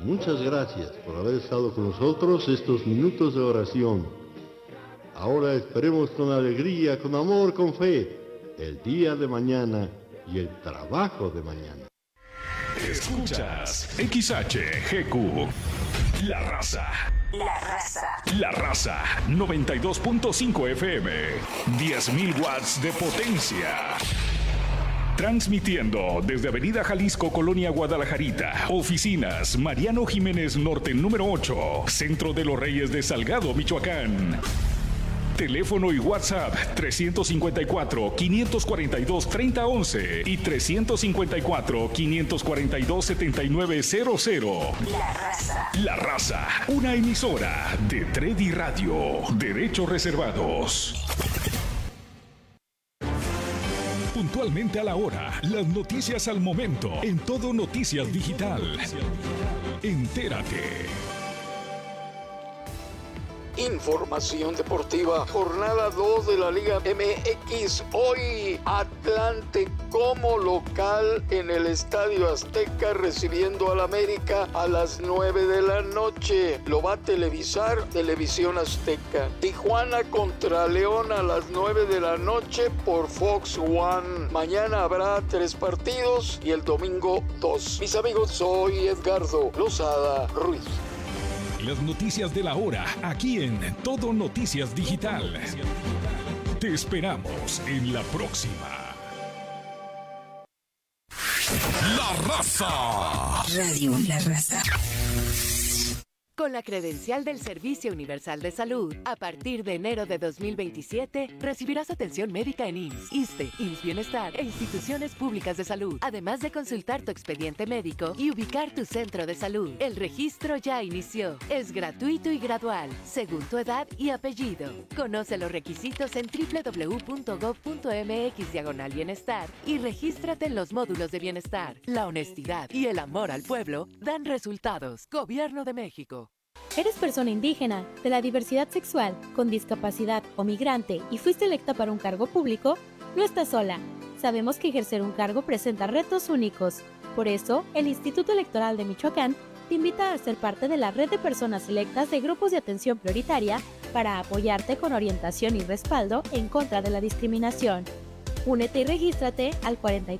Muchas gracias por haber estado con nosotros estos minutos de oración. Ahora esperemos con alegría, con amor, con fe, el día de mañana y el trabajo de mañana. Escuchas XHGQ, La Raza. La Raza. La Raza, 92.5 FM, 10.000 watts de potencia. Transmitiendo desde Avenida Jalisco, Colonia Guadalajarita. Oficinas Mariano Jiménez Norte, número 8, Centro de los Reyes de Salgado, Michoacán. Teléfono y WhatsApp 354-542-3011 y 354-542-7900. La Raza. La Raza, una emisora de Tredi Radio. Derechos reservados. Puntualmente a la hora, las noticias al momento, en Todo Noticias Digital. Entérate. Información deportiva, jornada 2 de la Liga MX. Hoy Atlante como local en el Estadio Azteca recibiendo al América a las 9 de la noche. Lo va a televisar Televisión Azteca. Tijuana contra León a las 9 de la noche por Fox One. Mañana habrá 3 partidos y el domingo 2. Mis amigos, soy Edgardo Lozada Ruiz. Las noticias de la hora, aquí en Todo Noticias Digital. Te esperamos en la próxima. La Raza. Radio La Raza. Con la credencial del Servicio Universal de Salud, a partir de enero de 2027, recibirás atención médica en IMSS, ISSSTE, IMSS Bienestar e instituciones públicas de salud, además de consultar tu expediente médico y ubicar tu centro de salud. El registro ya inició. Es gratuito y gradual, según tu edad y apellido. Conoce los requisitos en www.gov.mx/bienestar y regístrate en los módulos de bienestar. La honestidad y el amor al pueblo dan resultados. Gobierno de México. ¿Eres persona indígena, de la diversidad sexual, con discapacidad o migrante y fuiste electa para un cargo público? No estás sola. Sabemos que ejercer un cargo presenta retos únicos. Por eso, el Instituto Electoral de Michoacán te invita a ser parte de la red de personas electas de grupos de atención prioritaria para apoyarte con orientación y respaldo en contra de la discriminación. Únete y regístrate al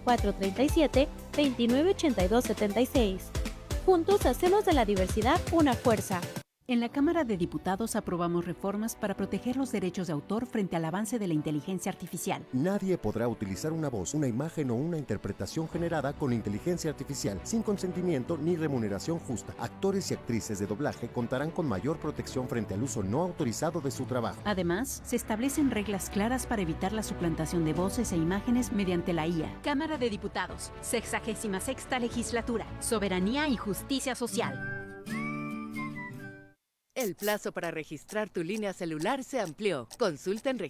4437-298276. Juntos hacemos de la diversidad una fuerza. En la Cámara de Diputados aprobamos reformas para proteger los derechos de autor frente al avance de la inteligencia artificial. Nadie podrá utilizar una voz, una imagen o una interpretación generada con inteligencia artificial sin consentimiento ni remuneración justa. Actores y actrices de doblaje contarán con mayor protección frente al uso no autorizado de su trabajo. Además, se establecen reglas claras para evitar la suplantación de voces e imágenes mediante la IA. Cámara de Diputados, 66ª Legislatura, Soberanía y Justicia Social. El plazo para registrar tu línea celular se amplió. Consulta en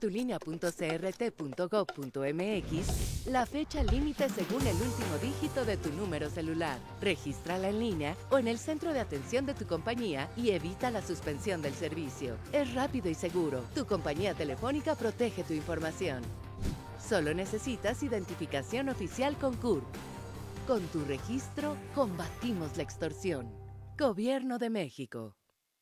registratulinea.crt.gov.mx la fecha límite según el último dígito de tu número celular. Regístrala en línea o en el centro de atención de tu compañía y evita la suspensión del servicio. Es rápido y seguro. Tu compañía telefónica protege tu información. Solo necesitas identificación oficial con CURP. Con tu registro, combatimos la extorsión. Gobierno de México.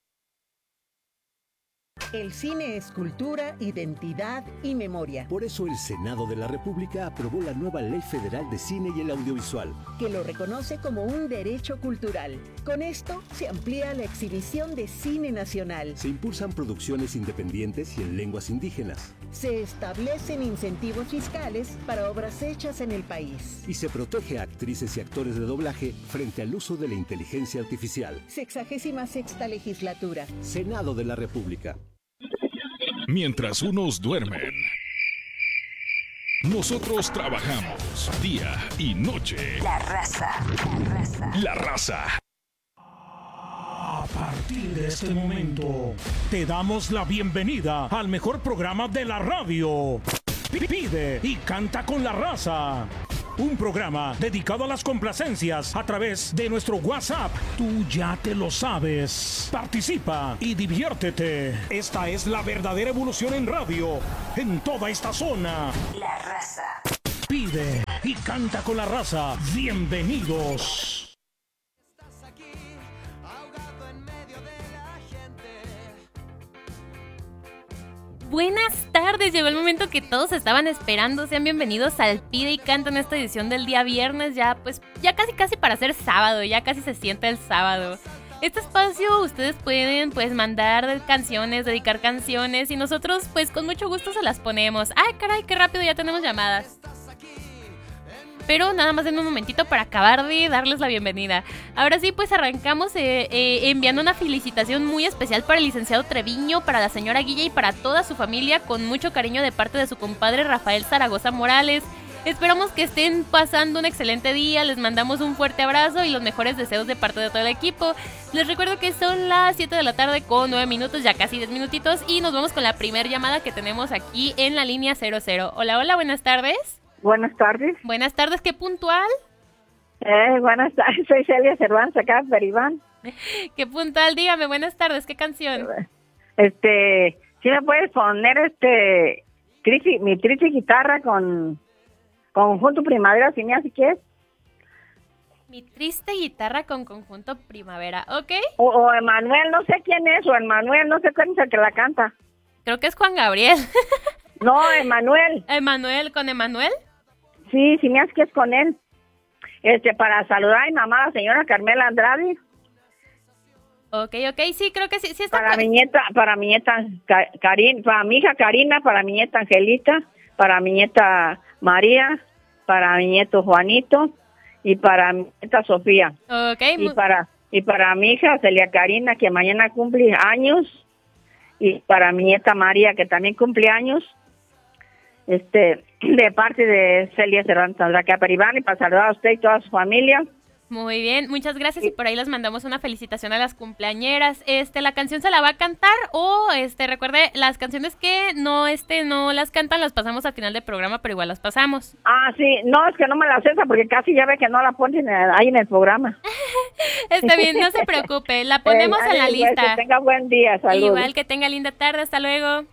El cine es cultura, identidad y memoria. Por eso el Senado de la República aprobó la nueva Ley Federal de Cine y el Audiovisual, que lo reconoce como un derecho cultural. Con esto se amplía la exhibición de cine nacional. Se impulsan producciones independientes y en lenguas indígenas. Se establecen incentivos fiscales para obras hechas en el país. Y se protege a actrices y actores de doblaje frente al uso de la inteligencia artificial. 66ª Legislatura. Senado de la República. Mientras unos duermen, nosotros trabajamos día y noche. La Raza. La Raza. La Raza. A partir de este momento, te damos la bienvenida al mejor programa de la radio. Pide y canta con la raza. Un programa dedicado a las complacencias a través de nuestro WhatsApp. Tú ya te lo sabes. Participa y diviértete. Esta es la verdadera evolución en radio, en toda esta zona. La Raza. Pide y canta con la raza. Bienvenidos. buenas tardes. Llegó el momento que todos estaban esperando. Sean bienvenidos al Pide y Canta en esta edición del día viernes. Ya casi para ser sábado. Ya casi se siente el sábado. Este espacio ustedes pueden mandar canciones, dedicar canciones y nosotros pues con mucho gusto se las ponemos. ¡Ay, caray, qué rápido! Ya tenemos llamadas. Pero nada más en un momentito para acabar de darles la bienvenida. Ahora sí, pues arrancamos enviando una felicitación muy especial para el licenciado Treviño, para la señora Guilla y para toda su familia, con mucho cariño de parte de su compadre Rafael Zaragoza Morales. Esperamos que estén pasando un excelente día, les mandamos un fuerte abrazo y los mejores deseos de parte de todo el equipo. Les recuerdo que son las 7 de la tarde con 9 minutos, ya casi 10 minutitos, y nos vamos con la primera llamada que tenemos aquí en la línea 00. Hola, buenas tardes. Buenas tardes. Buenas tardes, ¿qué puntual? Buenas tardes, soy Celia Cervantes, acá, Peribán. ¿Qué puntual? Dígame, buenas tardes, ¿qué canción? ¿Sí me puedes poner mi triste guitarra con Conjunto Primavera, si me hace que? Mi triste guitarra con Conjunto Primavera, ¿ok? O Emanuel, no sé quién es, o Emanuel, no sé quién es el que la canta. Creo que es Juan Gabriel. No, Emanuel. ¿Emanuel con Emanuel? Sí, me hace que es con él. Para saludar a mi mamá, la señora Carmela Andrade. Ok, sí, creo que sí está. Para mi nieta Karina, para mi hija Karina, para mi nieta Angelita, para mi nieta María, para mi nieto Juanito y para mi nieta Sofía. Okay. Y para mi hija Celia Karina, que mañana cumple años, y para mi nieta María, que también cumple años. De parte de Celia Cervantes, la que Peribán, y para saludar a usted y toda su familia. Muy bien, muchas gracias, y por ahí les mandamos una felicitación a las cumpleañeras. La canción se la va a cantar o recuerde, las canciones que no las cantan las pasamos al final del programa, pero igual las pasamos. Ah, sí, no, es que no me la cesa porque casi ya ve que no la ponen ahí en el programa. Está bien, no se preocupe, la ponemos en la lista. Que tenga buen día, saludos. Igual, que tenga linda tarde, hasta luego.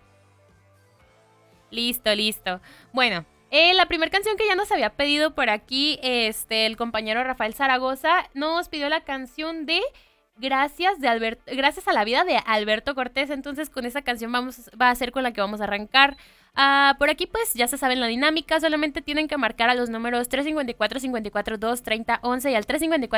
Listo. Bueno, la primera canción que ya nos había pedido por aquí, el compañero Rafael Zaragoza nos pidió la canción de Gracias a la vida de Alberto Cortés. Entonces con esa canción va a ser con la que vamos a arrancar. Por aquí pues ya se saben la dinámica, solamente tienen que marcar a los números 354-54-230-11 y al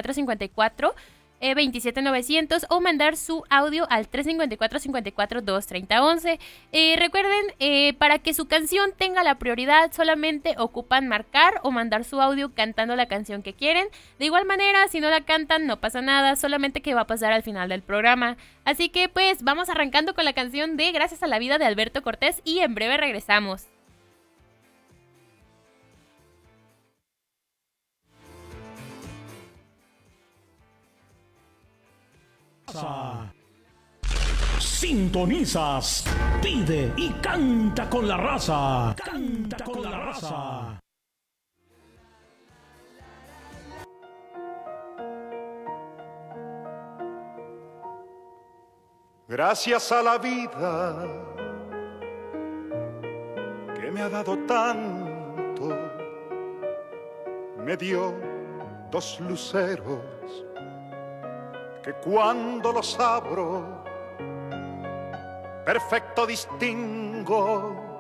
354-54-27900 o mandar su audio al 354-54-230-11. Recuerden, para que su canción tenga la prioridad solamente ocupan marcar o mandar su audio cantando la canción que quieren. De igual manera, si no la cantan no pasa nada, solamente que va a pasar al final del programa. Así que pues vamos arrancando con la canción de Gracias a la vida de Alberto Cortés y en breve regresamos. Sintonizas, pide y canta con la raza. Canta con la raza. Gracias a la vida que me ha dado tanto, me dio 2 luceros que cuando los abro perfecto distingo